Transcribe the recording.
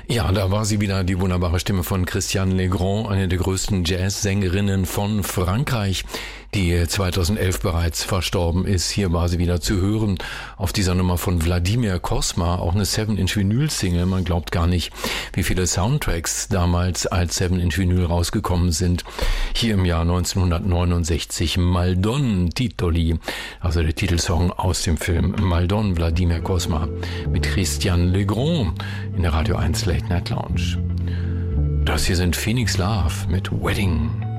Ja, da war sie wieder, die wunderbare Stimme von Christiane Legrand, eine der größten Jazzsängerinnen von Frankreich, die 2011 bereits verstorben ist. Hier war sie wieder zu hören auf dieser Nummer von Vladimir Cosma, auch eine 7-Inch-Vinyl-Single. Man glaubt gar nicht, wie viele Soundtracks damals als 7-Inch-Vinyl rausgekommen sind. Hier im Jahr 1969 Maldon Titoli, also der Titelsong aus dem Film Maldon, Vladimir Cosma mit Christiane Legrand in der Radio 1 Late Night Lounge. Das hier sind Phoenix Love mit Wedding.